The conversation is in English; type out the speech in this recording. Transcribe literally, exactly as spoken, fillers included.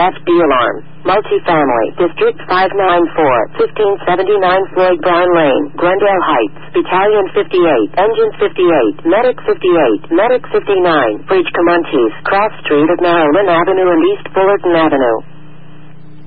F D alarm. Multifamily. District five ninety-four, fifteen seventy-nine Floyd Brown Lane, Glendale Heights. Battalion fifty-eight, Engine fifty-eight, Medic fifty-eight, Medic fifty-nine, Bridge Comanches, Cross Street of Maryland Avenue and East Fullerton Avenue.